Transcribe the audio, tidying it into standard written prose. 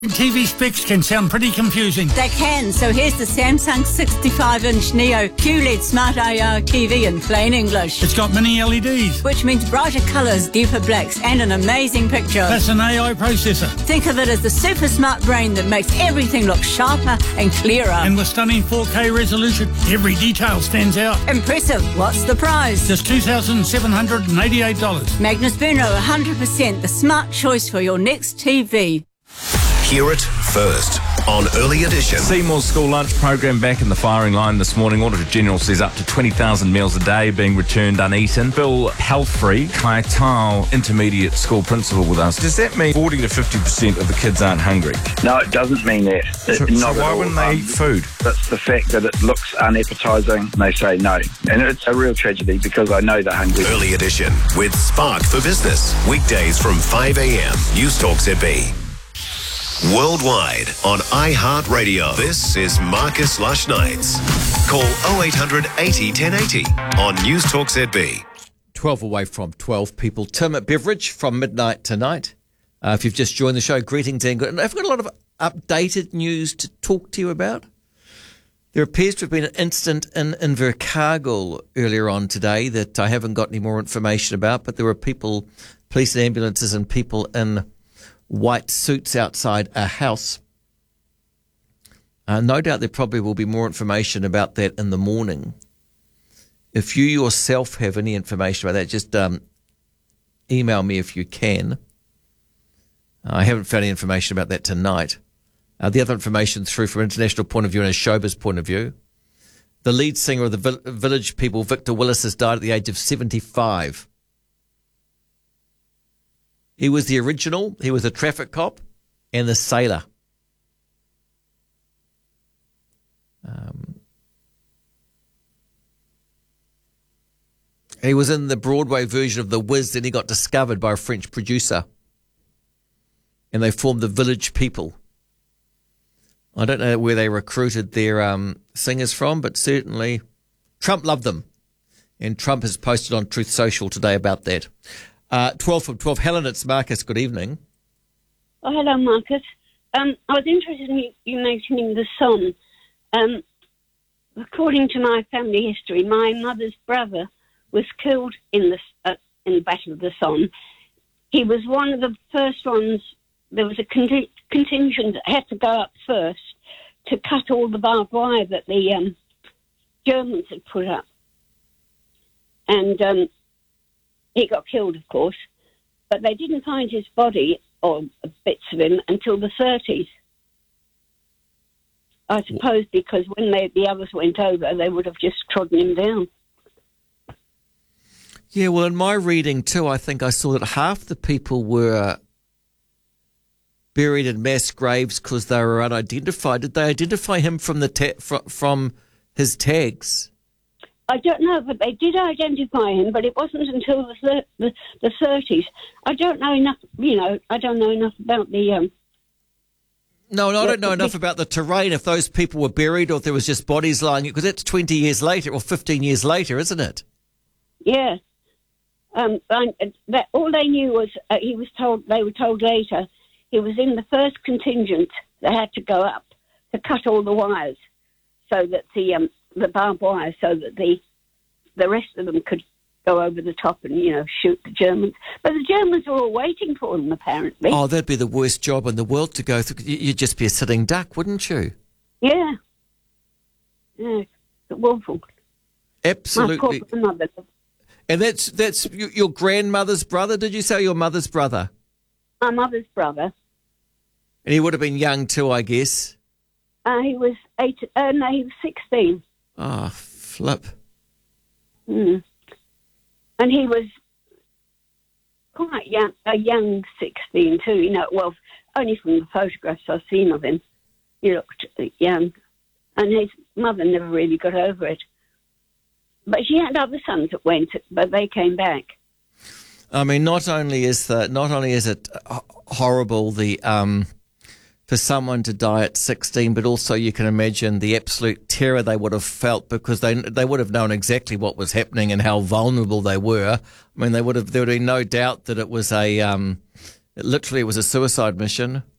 TV specs can sound pretty confusing. They can, so here's the Samsung 65-inch Neo QLED Smart AR TV in plain English. It's got mini LEDs. Which means brighter colours, deeper blacks and an amazing picture. That's an AI processor. Think of it as the super smart brain that makes everything look sharper and clearer. And with stunning 4K resolution, every detail stands out. Impressive. What's the price? Just $2,788. Magnus Bruno, 100% the smart choice for your next TV. Hear it first on Early Edition. Seymour's school lunch program back in the firing line this morning. Auditor General says up to 20,000 meals a day being returned uneaten. Bill Healthfree, Kai Tau Intermediate School Principal with us. Does that mean 40 to 50% of the kids aren't hungry? No, it doesn't mean that. So why wouldn't they eat food? That's the fact that it looks unappetising. They say no. And it's a real tragedy because I know they're hungry. Early Edition with Spark for Business. Weekdays from 5 a.m. News Talk ZB. Worldwide on iHeartRadio. This is Marcus Lush Nights. Call 0800 80 1080 on News Talk ZB. 12 away from 12 people. Tim at Beveridge from midnight tonight. If you've just joined the show, greetings and good. And I've got a lot of updated news to talk to you about. There appears to have been an incident in Invercargill earlier on today that I haven't got any more information about, but there were people, police and ambulances and people in white suits outside a house. No doubt there probably will be more information about that in the morning. If you yourself have any information about that, just email me if you can. I haven't found any information about that tonight. The other information through from an international point of view and a showbiz point of view. The lead singer of the Village People, Victor Willis, has died at the age of 75. He was the original, he was a traffic cop and the sailor. He was in the Broadway version of The Wiz, then he got discovered by a French producer. And they formed the Village People. I don't know where they recruited their singers from, but certainly Trump loved them. And Trump has posted on Truth Social today about that. 12 from 12. Helen, it's Marcus. Good evening. Oh, hello, Marcus. I was interested in you mentioning the Somme. According to my family history, my mother's brother was killed in the Battle of the Somme. He was one of the first ones. There was a contingent that had to go up first to cut all the barbed wire that the Germans had put up. And he got killed, of course, but they didn't find his body or bits of him until the 30s. I suppose because when the others went over, they would have just trodden him down. Yeah, well, in my reading too, I think I saw that half the people were buried in mass graves because they were unidentified. Did they identify him from from his tags? I don't know, but they did identify him, but it wasn't until the 30s. I don't know enough, I don't know enough about the... No, I don't know enough about the terrain, if those people were buried or if there was just bodies lying, because that's 20 years later or 15 years later, isn't it? Yeah. All they knew was, they were told later, he was in the first contingent that had to go up to cut all the wires so that the barbed wire, so that the rest of them could go over the top and, shoot the Germans. But the Germans were all waiting for them, apparently. Oh, that'd be the worst job in the world to go through. You'd just be a sitting duck, wouldn't you? Yeah. Yeah, it's awful. Absolutely. My poor grandmother. And that's your grandmother's brother, did you say, your mother's brother? My mother's brother. And he would have been young too, I guess. He was 16. Oh, flip. Mm. And he was quite young, a young 16 too, well, only from the photographs I've seen of him. He looked young. And his mother never really got over it. But she had other sons that went, but they came back. I mean, not only is it horrible for someone to die at 16, but also you can imagine the absolute terror they would have felt because they would have known exactly what was happening and how vulnerable they were. I mean, there would have been no doubt that it was literally it was a suicide mission.